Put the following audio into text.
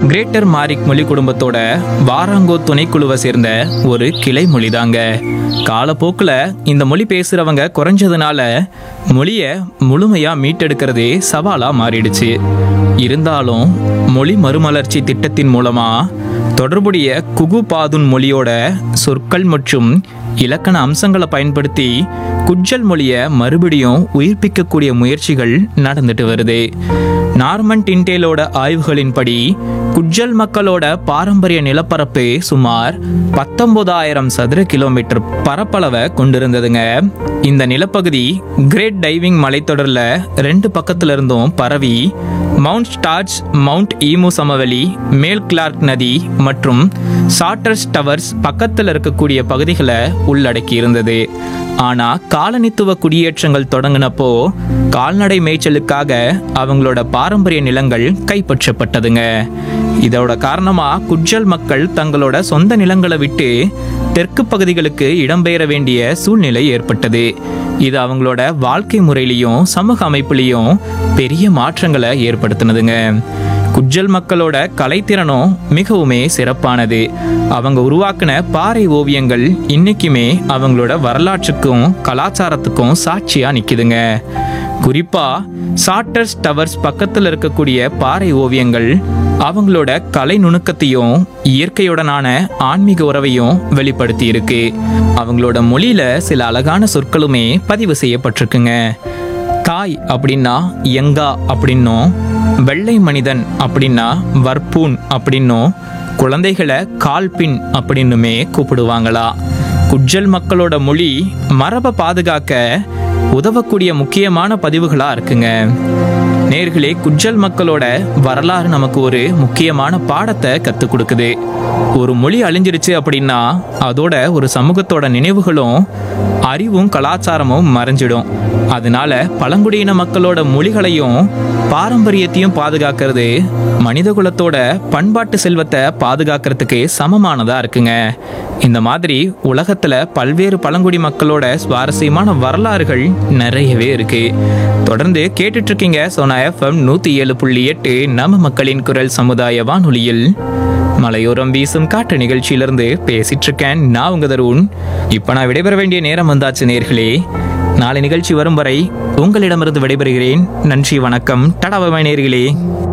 Greater மாரிக் மொழி குடும்பத்தோட வாராங்கோ துணைக்குழுவை சேர்ந்த ஒரு கிளை மொழி தாங்க. காலப்போக்கில் இந்த மொழி பேசுகிறவங்க குறைஞ்சதுனால மொழியை முழுமையாக மீட்டெடுக்கிறதே சவாலாக மாறிடுச்சு. இருந்தாலும் மொழி மறுமலர்ச்சி திட்டத்தின் மூலமாக தொடர்புடைய குகு பாதுன் மொழியோட சொற்கள் மற்றும் இலக்கண அம்சங்களை பயன்படுத்தி குட்ஜல் மொழியை மறுபடியும் உயிர்ப்பிக்கக்கூடிய முயற்சிகள் நடந்துட்டு வருது. நார்மன் டிண்டேலோட ஆய்வுகளின்படி குட்ஜல் மக்களோட பாரம்பரிய நிலப்பரப்பு சுமார் 19,000 சதுர கிலோமீட்டர் பரப்பளவை கொண்டிருந்ததுங்க. இந்த நிலப்பகுதி கிரேட் டைவிங் மலைத்தொடரில் 2 பக்கத்துல இருந்தும் பரவி மவுண்ட் ஸ்டார்ச், மவுண்ட் ஈமு சமவெளி, மேல் கிளார்க் நதி மற்றும் சாட்டர்ஸ் டவர்ஸ் பக்கத்தில் இருக்கக்கூடிய பகுதிகளை உள்ளடக்கி இருந்தது. ஆனா காலனித்துவ குடியேற்றங்கள் தொடங்கினப்போ கால்நடை மேய்ச்சலுக்காக அவங்களோட பாரம்பரிய நிலங்கள் கைப்பற்றப்பட்டதுங்க. இதோட காரணமா குட்ஜல் மக்கள் தங்களோட சொந்த நிலங்களை விட்டு தெற்கு பகுதிகளுக்கு இடம்பெயர வேண்டிய சூழ்நிலை ஏற்பட்டது. இது அவங்களோட வாழ்க்கை முறையிலையும் சமூக அமைப்புலையும் பெரிய மாற்றங்களை ஏற்படுத்தினதுங்க. குட்ஜல் மக்களோட கலைத்திறனும் மிகவுமே சிறப்பானது. அவங்க உருவாக்கின பாறை ஓவியங்கள் இன்னைக்குமே அவங்களோட வரலாற்றுக்கும் கலாச்சாரத்துக்கும் சாட்சியா நிக்குதுங்க. குறிப்பா சாட்டர்ஸ் டவர்ஸ் பக்கத்தில் இருக்கக்கூடிய பாறை ஓவியங்கள் அவங்களோட கலை நுணுக்கத்தையும் இயற்கையுடனான ஆன்மீக உறவையும் வெளிப்படுத்தி இருக்கு. அவங்களோட மொழியில சில அழகான சொற்களுமே பதிவு செய்யப்பட்டிருக்குங்க. தாய் அப்படின்னா யங்கா அப்படின்னும், வெள்ளை மனிதன் அப்படின்னா வர்பூன் அப்படின்னும், குழந்தைகளை கால்பின் அப்படின்னுமே கூப்பிடுவாங்களா. குட்ஜல் மக்களோட மொழி மரபை பாதுகாக்க உதவக்கூடிய முக்கியமான பதிவுகளா இருக்குங்க. நேர்களே, குட்ஜல் மக்களோட வரலாறு நமக்கு ஒரு முக்கியமான பாடத்தை கற்றுக் கொடுக்குது. ஒரு மொழி அழிஞ்சிருச்சு அப்படின்னா அதோட ஒரு சமூகத்தோட நினைவுகளும் அறிவும் கலாச்சாரமும் மறைஞ்சிடும். அதனால பழங்குடியின மக்களோட மொழிகளையும் பாரம்பரியத்தையும் பாதுகாக்கிறது மனித குலத்தோட பண்பாட்டு செல்வத்தை பாதுகாக்கிறதுக்கு சமமானதா இருக்குங்க. இந்த மாதிரி உலகத்துல பல்வேறு பழங்குடி மக்களோட சுவாரஸ்யமான வரலாறுகள் நிறையவே இருக்கு. தொடர்ந்து கேட்டுட்டு இருக்கீங்க சோனா FM 107.8 நம்ம மக்களின் குரல் சமுதாய வானொலியில் மலையோரம் வீசும் காற்று நிகழ்ச்சியிலிருந்து பேசிட்டு இருக்கேன். நான் உங்க தருண். இப்ப நான் விடைபெற வேண்டிய நேரம் வந்தாச்சு நேர்களே. நாளை நிகழ்ச்சி வரும் வரை உங்களிடமிருந்து விடைபெறுகிறேன். நன்றி, வணக்கம், டடா, பை நேர்களே.